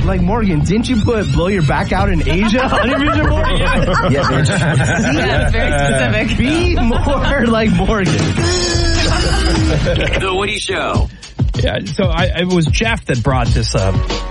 Like, Morgan, didn't you put blow your back out in Asia on your vision board? Yeah, bitch. Yeah, very specific. Be more like Morgan. The Woody Show. Yeah, so it was Jeff that brought this up.